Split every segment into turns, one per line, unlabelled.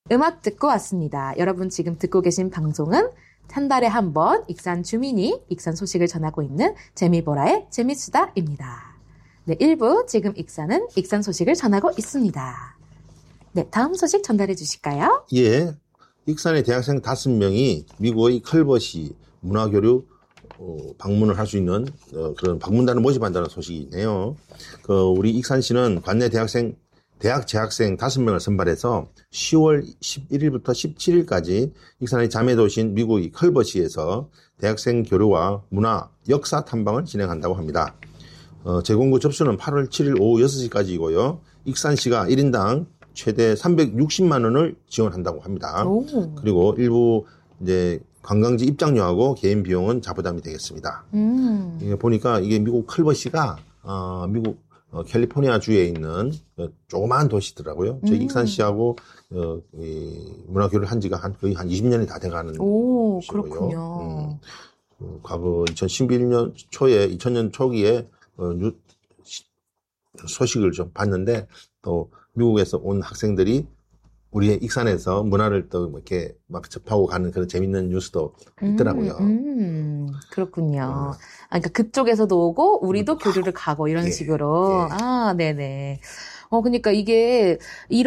음악 듣고 왔습니다. 여러분 지금 듣고 계신 방송은 한 달에 한 번 익산 주민이 익산 소식을 전하고 있는 재미보라의 재미수다입니다. 네, 1부 지금 익산은 익산 소식을 전하고 있습니다. 네, 다음 소식 전달해 주실까요?
예, 익산의 대학생 5명이 미국의 컬버시 문화교류 방문을 할 수 있는 그런 방문단을 모집한다는 소식이네요. 우리 익산시는 관내 대학 재학생 5명을 선발해서 10월 11일부터 17일까지 익산의 자매도시인 미국의 컬버시에서 대학생 교류와 문화, 역사 탐방을 진행한다고 합니다. 재공고 접수는 8월 7일 오후 6시까지이고요. 익산시가 1인당 최대 360만 원을 지원한다고 합니다.
오.
그리고 일부 이제 관광지 입장료하고 개인 비용은 자부담이 되겠습니다. 이게 보니까 이게 미국 컬버시가 미국 캘리포니아 주에 있는 조그마한 도시더라고요. 저희 익산시하고 문화교류를 한 지가 거의 한 20년이 다 돼가는
오,
도시고요.
그렇군요.
과거 2011년 초에 2000년 초기에 소식을 좀 봤는데 또 미국에서 온 학생들이 우리의 익산에서 문화를 또 이렇게 막 접하고 가는 그런 재밌는 뉴스도 있더라고요.
그렇군요. 그러니까 그쪽에서도 오고 우리도 교류를 가고 이런 식으로. 네네. 그러니까 이게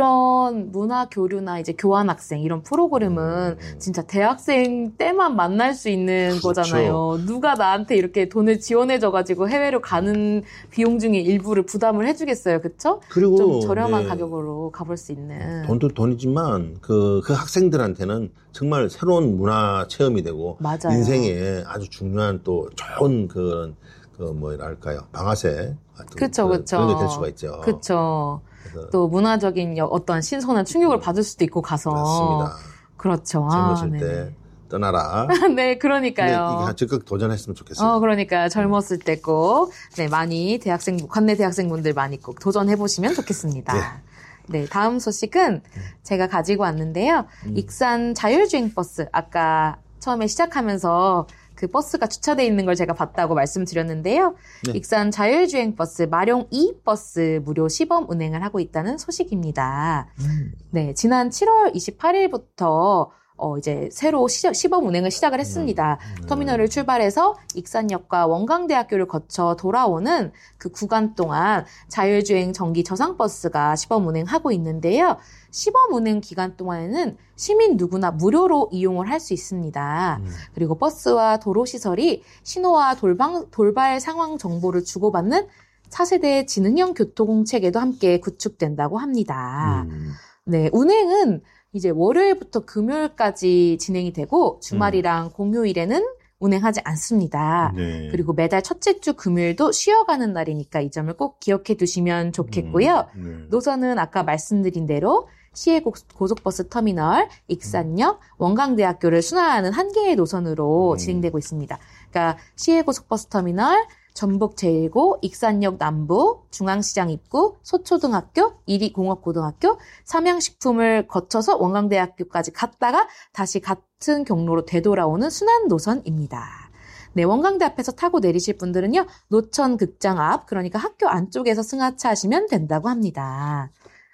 이런 문화 교류나 이제 교환 학생 이런 프로그램은 진짜 대학생 때만 만날 수 있는
그렇죠.
거잖아요. 누가 나한테 이렇게 돈을 지원해줘가지고 해외로 가는 비용 중에 일부를 부담을 해주겠어요, 그렇죠?
그리고
좀 저렴한 가격으로 가볼 수 있는.
돈도 돈이지만 그 학생들한테는 정말 새로운 문화 체험이 되고
맞아요.
인생에 아주 중요한 또 좋은 뭐랄까요, 방아쇠
그렇죠.
그런 게 될 수가 있죠.
그렇죠. 또 문화적인 어떤 신선한 충격을 받을 수도 있고 가서.
맞습니다.
그렇죠.
젊었을 때 떠나라.
네, 그러니까요.
이게 적극 도전했으면 좋겠어요.
그러니까 젊었을 때 꼭 많이 관내 대학생분들 많이 꼭 도전해 보시면 좋겠습니다. 네, 다음 소식은 제가 가지고 왔는데요. 익산 자율주행 버스 아까 처음에 시작하면서 그 버스가 주차되어 있는 걸 제가 봤다고 말씀드렸는데요. 네. 익산 자율주행 버스 마룡 2버스 무료 시범 운행을 하고 있다는 소식입니다. 네, 지난 7월 28일부터 이제 새로 시범 운행을 시작을 했습니다. 터미널을 출발해서 익산역과 원광대학교를 거쳐 돌아오는 그 구간 동안 자율주행 전기 저상버스가 시범 운행하고 있는데요. 시범 운행 기간 동안에는 시민 누구나 무료로 이용을 할 수 있습니다. 그리고 버스와 도로시설이 신호와 돌발 상황 정보를 주고받는 차세대 지능형 교통체계도 함께 구축된다고 합니다. 네, 운행은 이제 월요일부터 금요일까지 진행이 되고 주말이랑 공휴일에는 운행하지 않습니다.
네.
그리고 매달 첫째 주 금요일도 쉬어가는 날이니까 이 점을 꼭 기억해 두시면 좋겠고요. 노선은 아까 말씀드린 대로 시외 고속버스 터미널, 익산역, 원광대학교를 순환하는 한 개의 노선으로 진행되고 있습니다. 그러니까 시외 고속버스 터미널, 전북 제1고, 익산역 남부, 중앙시장 입구, 소초등학교, 이리공업고등학교, 삼양식품을 거쳐서 원광대학교까지 갔다가 다시 같은 경로로 되돌아오는 순환 노선입니다. 네, 원광대 앞에서 타고 내리실 분들은요, 노천극장 앞, 그러니까 학교 안쪽에서 승하차하시면 된다고 합니다.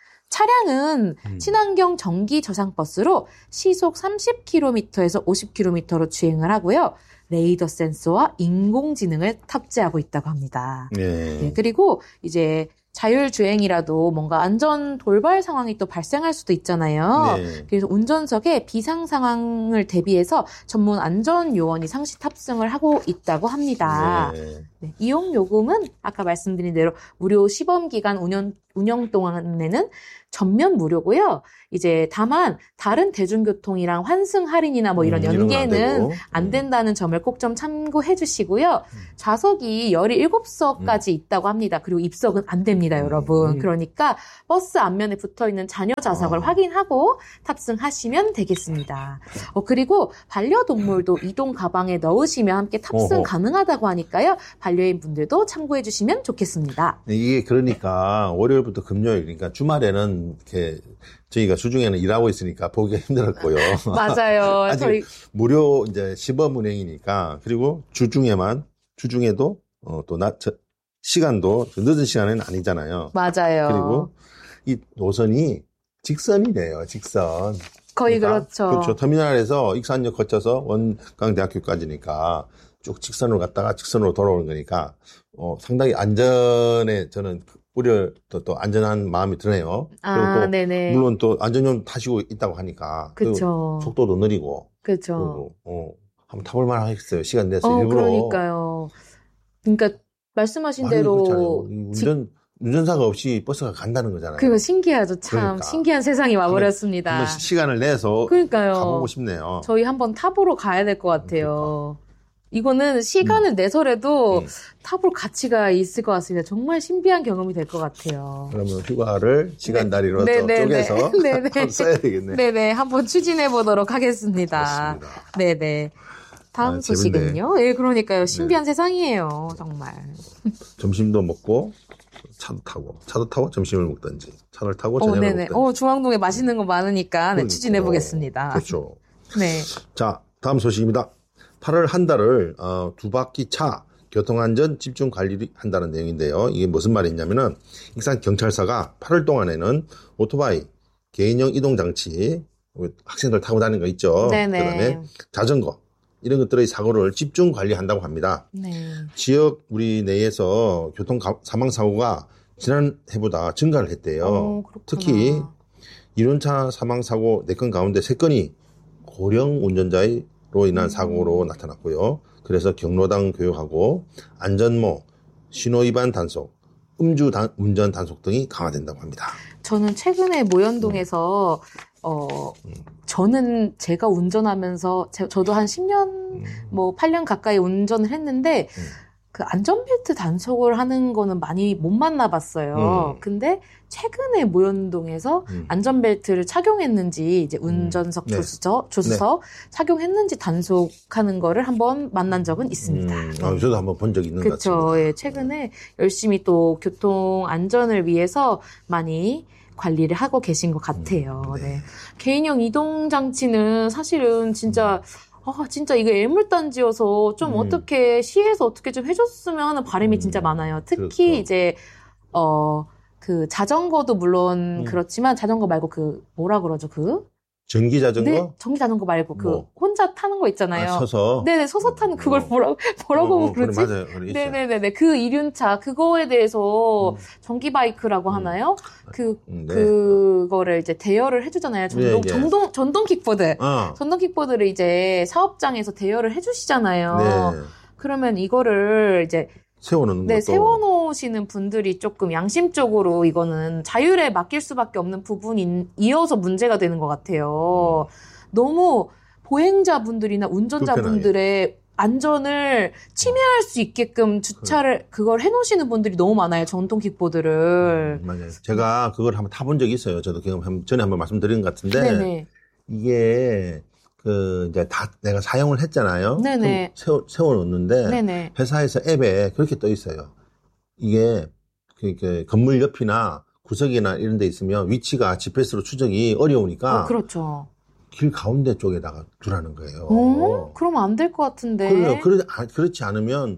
차량은 친환경 전기 저상버스로 시속 30km에서 50km로 주행을 하고요. 레이더 센서와 인공지능을 탑재하고 있다고 합니다. 네, 그리고 이제 자율주행이라도 뭔가 안전 돌발 상황이 또 발생할 수도 있잖아요.
네.
그래서 운전석에 비상 상황을 대비해서 전문 안전 요원이 상시 탑승을 하고 있다고 합니다. 네, 이용 요금은 아까 말씀드린 대로 무료 시범 기간 운영 동안에는 전면 무료고요. 이제 다만 다른 대중교통이랑 환승 할인이나 뭐 이런 연계는 안 된다는 점을 꼭 좀 참고해 주시고요. 좌석이 17석까지 있다고 합니다. 그리고 입석은 안 됩니다, 여러분. 그러니까 버스 앞면에 붙어있는 자녀 좌석을 확인하고 탑승하시면 되겠습니다. 그리고 반려동물도 이동 가방에 넣으시면 함께 탑승 가능하다고 하니까요. 반려인 분들도 참고해 주시면 좋겠습니다.
이게 그러니까 월요일부터 금요일, 그러니까 주말에는 이렇게 저희가 주중에는 일하고 있으니까 보기가 힘들었고요.
맞아요.
아직 무료 이제 시범 운행이니까, 그리고 주중에도 또 시간도 늦은 시간에는 아니잖아요.
맞아요.
그리고 이 노선이 직선이네요, 직선.
거의
그러니까,
그렇죠.
그렇죠. 터미널에서 익산역 거쳐서 원광대학교까지니까 쭉 직선으로 갔다가 직선으로 돌아오는 거니까, 상당히 안전에 저는 또 안전한 마음이 드네요. 그리고 또,
네네.
물론 또 안전용 타시고 있다고 하니까.
그쵸.
속도도 느리고.
그쵸.
한번 타볼 만 하겠어요. 시간 내서 일부러.
그러니까요. 그러니까, 말씀하신 대로.
운전사가 없이 버스가 간다는 거잖아요.
그거 신기하죠. 참
그러니까.
신기한 세상이 와버렸습니다.
한번 시간을 내서
그러니까요.
가보고 싶네요.
저희 한번 타보러 가야 될 것 같아요. 그러니까. 이거는 시간을 내서라도 타볼 가치가 있을 것 같습니다. 정말 신비한 경험이 될 것 같아요.
그러면 휴가를 시간다리로 쪼개서 한번 써야 되겠네요.
네네, 한번 추진해 보도록 하겠습니다.
그렇습니다.
네네. 다음 소식은요? 예, 그러니까요. 신비한 세상이에요. 정말.
점심도 먹고 차도 타고 점심을 먹든지 차를 타고 저녁을 먹든지.
중앙동에 맛있는 거 많으니까 추진해 보겠습니다.
그렇죠.
네.
자, 다음 소식입니다. 8월 한 달을 두 바퀴 차 교통안전 집중 관리를 한다는 내용인데요. 이게 무슨 말이냐면은 익산 경찰서가 8월 동안에는 오토바이, 개인용 이동장치, 학생들 타고 다니는 거 있죠.
네네.
그다음에 자전거 이런 것들의 사고를 집중 관리한다고 합니다.
네.
지역 우리 내에서 교통 사망 사고가 지난해보다 증가를 했대요. 특히 이륜차 사망 사고 4건 가운데 3건이 고령 운전자로 인한 사고로 나타났고요. 그래서 경로당 교육하고 안전모, 신호위반 단속, 음주 운전 단속 등이 강화된다고 합니다.
저는 최근에 모현동에서 저는 제가 운전하면서 저도 한 10년 8년 가까이 운전을 했는데 그 안전벨트 단속을 하는 거는 많이 못 만나봤어요. 근데 최근에 모현동에서 안전벨트를 착용했는지 이제 운전석 조수석 착용했는지 단속하는 거를 한번 만난 적은 있습니다.
저도 한번 본 적이 있는 것 같습니다.
그렇죠. 예, 최근에 열심히 또 교통 안전을 위해서 많이 관리를 하고 계신 것 같아요. 네. 개인용 이동장치는 사실은 진짜 이거 애물단지여서 좀 어떻게, 시에서 어떻게 좀 해줬으면 하는 바람이 진짜 많아요. 특히
그렇죠.
이제, 그 자전거도 물론 그렇지만 자전거 말고 뭐라 그러죠,
전기 자전거?
네, 전기 자전거 말고 혼자 타는 거 있잖아요.
서서?
네네, 서서 타는 그걸 뭐라고 부르지?
맞아요.
네네네. 그 이륜차, 그거에 대해서 전기 바이크라고 하나요? 그거를 이제 대여를 해주잖아요. 전동 킥보드. 전동 킥보드를 이제 사업장에서 대여를 해주시잖아요.
네.
그러면 이거를 이제
세워놓는 것도.
세워놓으시는 분들이 조금 양심적으로 이거는 자율에 맡길 수밖에 없는 부분이어서 문제가 되는 것 같아요. 너무 보행자분들이나 운전자분들의 안전을 침해할 수 있게끔 주차를 그걸 해놓으시는 분들이 너무 많아요. 전동 킥보드를.
맞아요. 제가 그걸 한번 타본 적이 있어요. 저도 전에 한번 말씀드린 것 같은데.
네네.
이게 이제 다 내가 사용을 했잖아요.
네네.
세워놓는데.
네네.
회사에서 앱에 그렇게 떠 있어요. 이게, 건물 옆이나 구석이나 이런 데 있으면 위치가 GPS로 추적이 어려우니까.
그렇죠.
길 가운데 쪽에다가 두라는 거예요.
그러면 안 될 것 같은데.
그렇지 않으면,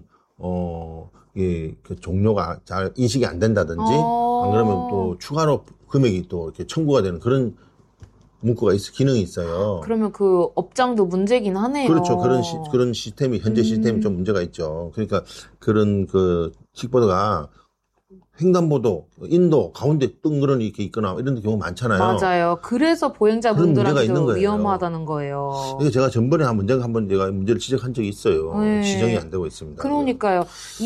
종료가 잘 인식이 안 된다든지, 안 그러면 또 추가로 금액이 또 이렇게 청구가 되는 그런 문구가 기능이 있어요.
그러면 그 업장도 문제긴 하네요.
그렇죠. 그런 시스템이, 현재 시스템이 좀 문제가 있죠. 그러니까 그런 킥보드가 횡단보도, 인도, 가운데 뜬그런 이렇게 있거나 이런 경우 많잖아요.
맞아요. 그래서 보행자분들한테도 위험하다는 거예요.
그래서 제가 전번에 제가 문제를 지적한 적이 있어요. 네. 지정이 안 되고 있습니다.
그러니까요.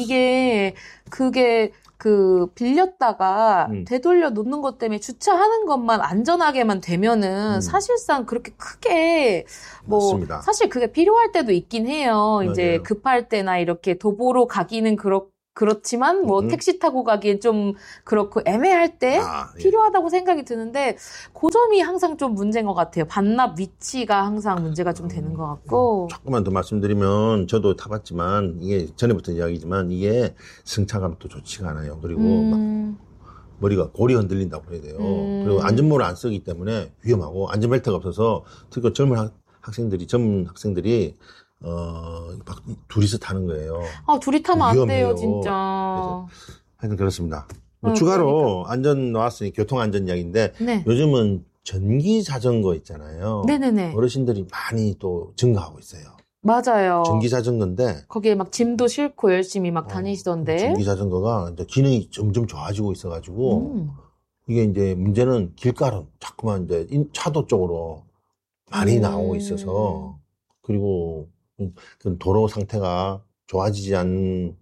그게 빌렸다가 되돌려 놓는 것 때문에 주차하는 것만 안전하게만 되면은 사실상 그렇게 크게
맞습니다.
사실 그게 필요할 때도 있긴 해요. 맞아요. 이제 급할 때나 이렇게 도보로 가기는 그렇지만 택시 타고 가기엔 좀 그렇고 애매할 때 필요하다고 생각이 드는데 그 점이 항상 좀 문제인 것 같아요. 반납 위치가 항상 문제가 좀 되는 것 같고.
조금만 더 말씀드리면 저도 타봤지만 이게 전에부터 이야기지만 이게 승차감도 좋지가 않아요. 그리고 막 머리가 골이 흔들린다고 해야 돼요. 그리고 안전모를 안 쓰기 때문에 위험하고 안전벨트가 없어서 특히 젊은 학생들이 둘이서 타는 거예요.
둘이 타면
위험해요.
안 돼요, 진짜.
하여튼 그렇습니다. 추가로 안전 나왔으니 교통안전 이야기인데,
네.
요즘은 전기 자전거 있잖아요.
네네네.
어르신들이 많이 또 증가하고 있어요.
맞아요.
전기 자전거인데
거기에 막 짐도 싣고 열심히 막 다니시던데.
전기 자전거가 이제 기능이 점점 좋아지고 있어가지고 이게 이제 문제는 길가로 자꾸만 이제 차도 쪽으로 많이 나오고 있어서 그리고 그 도로 상태가 좋아지지 않은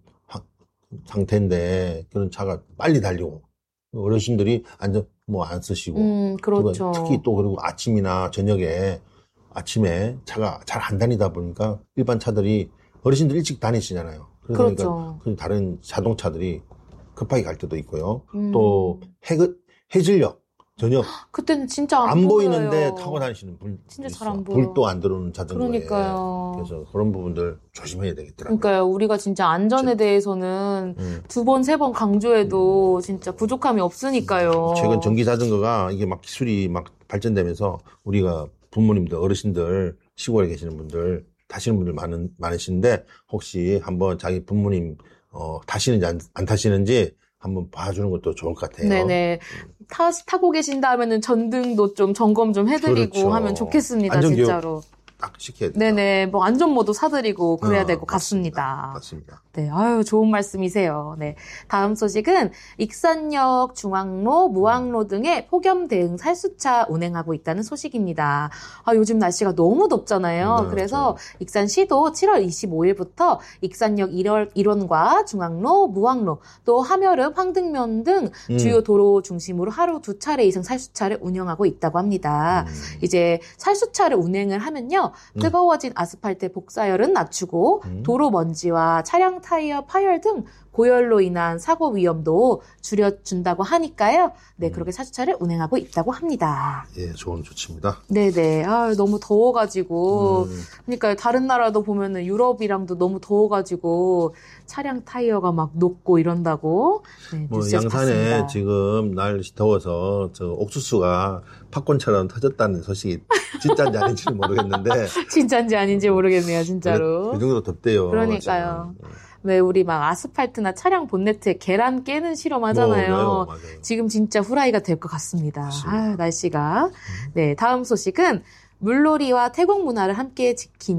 상태인데 그런 차가 빨리 달리고 어르신들이 안전 뭐 안 쓰시고
그렇죠.
특히 또 그리고 아침이나 저녁에 아침에 차가 잘 안 다니다 보니까 일반 차들이 어르신들 일찍 다니시잖아요. 그러니까
그렇죠.
다른 자동차들이 급하게 갈 때도 있고요. 또 해질녘 저녁
그때는 진짜
안
보여요.
보이는데 타고 다니시는 분
진짜 잘 안 보여.
불도 안 들어오는 자전거에
그러니까요.
그래서 그런 부분들 조심해야 되겠더라고요.
그러니까요. 우리가 진짜 안전에 대해서는 2번, 3번 강조해도 진짜 부족함이 없으니까요.
최근 전기 자전거가 이게 막 기술이 막 발전되면서 우리가 부모님들, 어르신들, 시골에 계시는 분들, 타시는 분들 많으신데 혹시 한번 자기 부모님 타시는지 안 타시는지 한번 봐주는 것도 좋을 것 같아요.
네네. 타고 계신다 하면은 전등도 좀 점검 좀 해드리고
그렇죠.
하면 좋겠습니다.
안전교육
진짜로.
딱 시켜야 돼요.
네네. 뭐 안전모도 사드리고 그래야 될 것 같습니다.
맞습니다.
네. 아유, 좋은 말씀이세요. 네. 다음 소식은 익산역, 중앙로, 무항로 등의 폭염 대응 살수차 운행하고 있다는 소식입니다. 아, 요즘 날씨가 너무 덥잖아요. 그래서 익산시도 7월 25일부터 익산역 1원과 중앙로, 무항로, 또 함여름, 황등면 등 주요 도로 중심으로 하루 2차례 이상 살수차를 운영하고 있다고 합니다. 이제 살수차를 운행을 하면요. 뜨거워진 아스팔트 복사열은 낮추고 도로 먼지와 차량 타이어 파열 등 고열로 인한 사고 위험도 줄여준다고 하니까요. 네, 그렇게 살수차를 운행하고 있다고 합니다.
예, 좋은 조치입니다.
네네. 아, 너무 더워가지고. 그러니까 다른 나라도 보면은 유럽이랑도 너무 더워가지고 차량 타이어가 막 녹고 이런다고. 네,
뭐
뉴스에서
양산에
봤습니다.
지금 날씨 더워서 저 옥수수가 팝콘처럼 터졌다는 소식이 진짜인지 아닌지는 모르겠는데
진짜인지 아닌지 모르겠네요, 진짜로.
그 정도로 덥대요.
그러니까요.
지금.
왜 우리 막 아스팔트나 차량 본네트에 계란 깨는 실험 하잖아요.
맞아요.
지금 진짜 후라이가 될 것 같습니다. 아, 날씨가. 네, 다음 소식은 물놀이와 태국 문화를 함께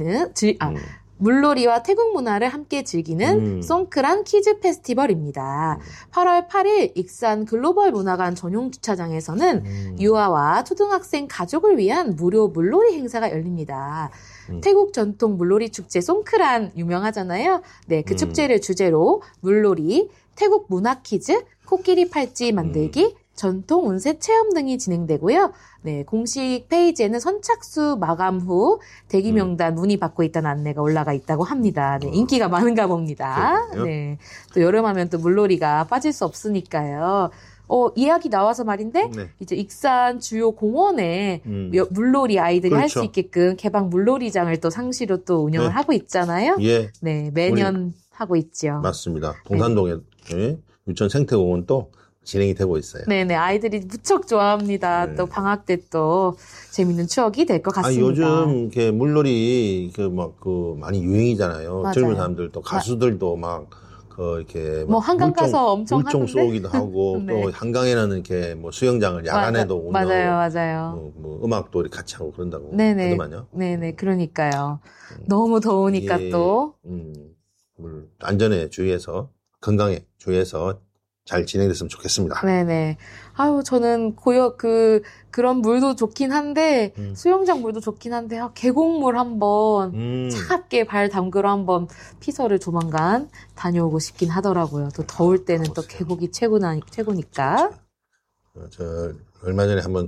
물놀이와 태국 문화를 함께 즐기는 송크란 퀴즈 페스티벌입니다. 8월 8일 익산 글로벌 문화관 전용 주차장에서는 유아와 초등학생 가족을 위한 무료 물놀이 행사가 열립니다. 태국 전통 물놀이 축제 송크란 유명하잖아요. 네, 그 축제를 주제로 물놀이, 태국 문화 퀴즈, 코끼리 팔찌 만들기, 전통 운세 체험 등이 진행되고요. 네, 공식 페이지에는 선착수 마감 후 대기 명단 문의 받고 있다는 안내가 올라가 있다고 합니다. 네, 인기가 많은가 봅니다.
그렇군요.
네, 또 여름하면 또 물놀이가 빠질 수 없으니까요. 이야기 나와서 말인데,
네.
이제 익산 주요 공원에 물놀이 아이들이 할 수
그렇죠.
있게끔 개방 물놀이장을 또 상시로 또 운영을
네.
하고 있잖아요.
예,
네, 매년 하고 있죠.
맞습니다. 동산동에 유천 생태공원 또 진행이 되고 있어요.
네네, 아이들이 무척 좋아합니다.
네.
또 방학 때 또 재밌는 추억이 될 것 같습니다.
요즘 이렇게 물놀이 많이 유행이잖아요.
맞아요.
젊은 사람들도 가수들도 막 이렇게
뭐 한강 가서 엄청
물총
하던데?
쏘기도 하고
네.
또 한강에는 이렇게 뭐 수영장을 야간에도 운영
맞아요.
뭐 음악도 이렇게 같이 하고 그런다고
네네.
하더만요.
네네, 그러니까요. 너무 더우니까
이게,
또.
안전에 주의해서 건강에 주의해서 잘 진행됐으면 좋겠습니다.
네네. 아유, 저는 그런 물도 좋긴 한데, 수영장 물도 좋긴 한데, 계곡물 한번 차갑게 발 담그러 한번 피서를 조만간 다녀오고 싶긴 하더라고요. 또 더울 때는 또
가보세요.
계곡이 최고니까.
저 얼마 전에 한번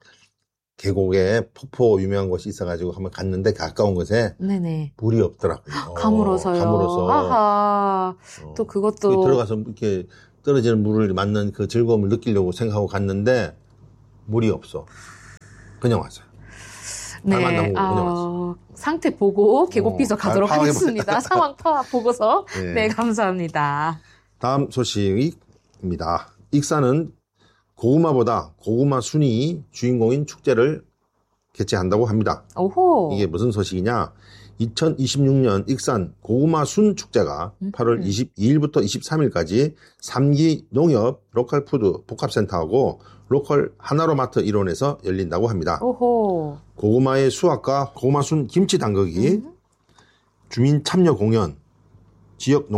계곡에 폭포 유명한 곳이 있어가지고 한번 갔는데 가까운 곳에
네네.
물이 없더라고요.
가물어서요.
가물어서
아하. 또 그것도.
들어가서 이렇게 떨어지는 물을 맞는 그 즐거움을 느끼려고 생각하고 갔는데 물이 없어. 그냥 왔어요. 발만 담그고 그냥 왔어요.
상태 보고 계곡 피서
잘
가도록
파악해봐요.
하겠습니다. 상황 파악 보고서.
네.
네, 감사합니다.
다음 소식입니다. 익산은 고구마보다 고구마 순이 주인공인 축제를 개최한다고 합니다.
오호.
이게 무슨 소식이냐? 2026년 익산 고구마 순 축제가 8월 22일부터 23일까지 3기 농협 로컬푸드 복합센터하고 로컬 하나로마트 일원에서 열린다고 합니다.
오호.
고구마의 수확과 고구마 순 김치 담그기, 주민 참여 공연, 지역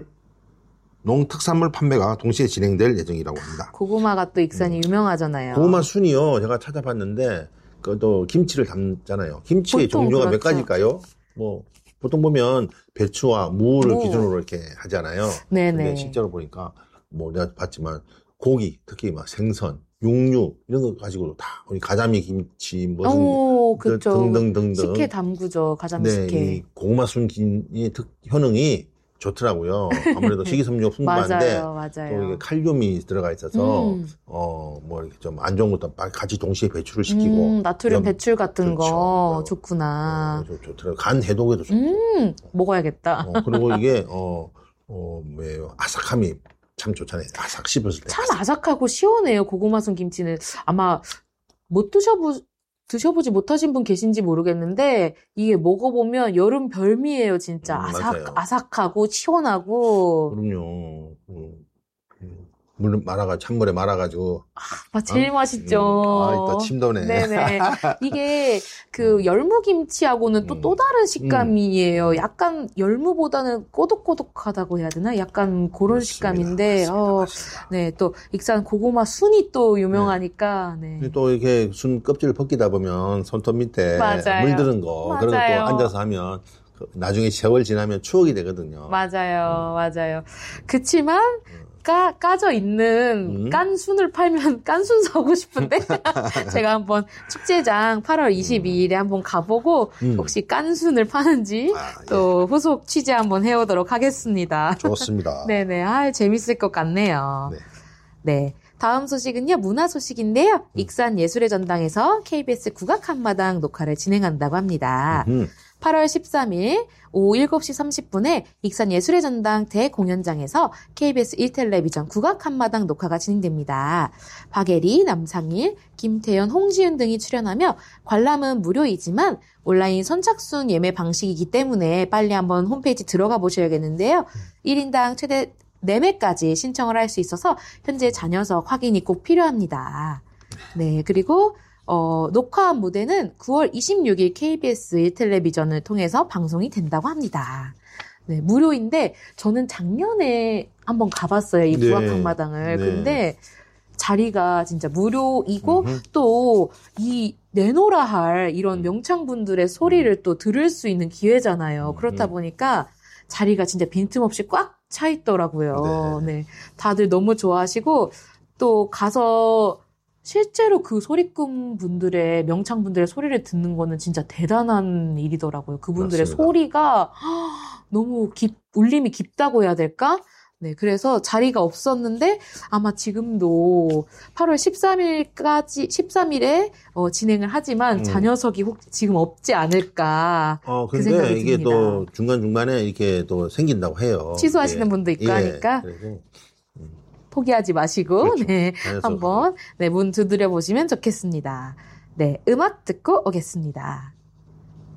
농특산물 판매가 동시에 진행될 예정이라고 합니다.
고구마가 또 익산이 유명하잖아요.
고구마 순이요. 제가 찾아봤는데 그것도 김치를 담잖아요. 김치의 종류가
그렇죠.
몇 가지일까요? 뭐 보통 보면 배추와 무를 기준으로 이렇게 하잖아요.
네네.
근데 실제로 보니까 뭐 내가 봤지만 고기, 특히 막 생선, 육류 이런 거 가지고도 다 우리 가자미 김치 무슨
그쵸.
등등등등
식혜 담그죠. 가자미
네,
식혜.
이 고구마 순의 효능이 좋더라고요. 아무래도 식이섬유 풍부한데
맞아요.
또 이게 칼륨이 들어가 있어서 뭐 이렇게 좀 안 좋은 것도 같이 동시에 배출을 시키고
나트륨 배출 같은
그렇죠.
거 좋구나.
좋더라고요. 간 해독에도 좋고.
먹어야겠다.
그리고 이게 뭐예요? 아삭함이 참 좋잖아요. 아삭 씹었을 때.
참 아삭하고 시원해요. 고구마 순 김치는 아마 못 드셔보지 못하신 분 계신지 모르겠는데 이게 먹어보면 여름 별미예요. 진짜
맞아요.
아삭하고 시원하고.
그럼요. 물 찬물에 말아가지고.
제일 맛있죠.
또 침 도네.
네네. 이게 그 열무김치하고는 또 다른 식감이에요. 약간 열무보다는 꼬독꼬독하다고 해야 되나? 약간 그런
맞습니다.
식감인데,
맞습니다.
네, 또 익산 고구마 순이 또 유명하니까, 네.
또 이렇게 순 껍질을 벗기다 보면 손톱 밑에
맞아요.
물드는 거 그런 거 또
맞아요.
앉아서 하면 나중에 세월 지나면 추억이 되거든요.
맞아요. 그치만, 까져 있는 깐 순을 팔면 깐 순 사고 싶은데 제가 한번 축제장 8월 22일에 한번 가보고 혹시 깐 순을 파는지 또 후속 취재 한번 해오도록 하겠습니다.
좋습니다.
네네. 재밌을 것 같네요. 네. 다음 소식은요, 문화 소식인데요. 익산 예술의 전당에서 KBS 국악 한마당 녹화를 진행한다고 합니다. 8월 13일 오후 7시 30분에 익산 예술의 전당 대공연장에서 KBS 1텔레비전 국악 한마당 녹화가 진행됩니다. 박예리, 남상일, 김태연, 홍지윤 등이 출연하며 관람은 무료이지만 온라인 선착순 예매 방식이기 때문에 빨리 한번 홈페이지 들어가 보셔야겠는데요. 1인당 최대 4매까지 신청을 할 수 있어서 현재 잔여석 확인이 꼭 필요합니다. 네, 그리고 녹화한 무대는 9월 26일 KBS 1텔레비전을 통해서 방송이 된다고 합니다. 네, 무료인데 저는 작년에 한번 가봤어요. 이 국악 한마당을. 근데 자리가 진짜 무료이고 또 이 내노라 할 이런 명창분들의 소리를 또 들을 수 있는 기회잖아요. 그렇다 보니까 자리가 진짜 빈틈없이 꽉 차 있더라고요. 네. 다들 너무 좋아하시고 또 가서 실제로 그 소리꾼 분들의 명창분들의 소리를 듣는 거는 진짜 대단한 일이더라고요. 그분들의
맞습니다.
소리가 너무 울림이 깊다고 해야 될까? 네, 그래서 자리가 없었는데 아마 지금도 8월 13일에 진행을 하지만 잔여석이 혹시 지금 없지 않을까 그 생각이
근데 이게
듭니다.
또 중간중간에 이렇게 또 생긴다고 해요.
취소하시는 분도 있고 하니까
그래서
포기하지 마시고
그렇죠.
네,
잔여석.
한번 문 두드려 보시면 좋겠습니다. 네, 음악 듣고 오겠습니다.